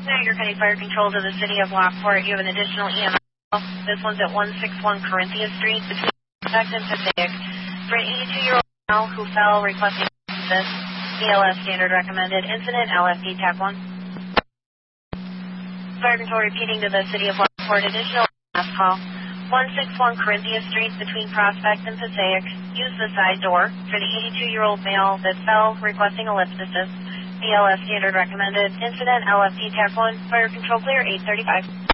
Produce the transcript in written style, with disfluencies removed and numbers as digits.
Niagara County Fire Control to the city of Lockport. You have an additional EMS. This one's at 161 Corinthia Street between Prospect and Passaic. For an 82-year-old male who fell requesting assistance, BLS standard recommended. Incident LFD TAC 1. Fire Control repeating to the city of Lockport. Additional EMS call. 161 Corinthia Street between Prospect and Passaic. Use the side door for the 82-year-old male that fell requesting a lift assist. BLS standard recommended. Incident LFD TAC 1. Fire Control clear 835.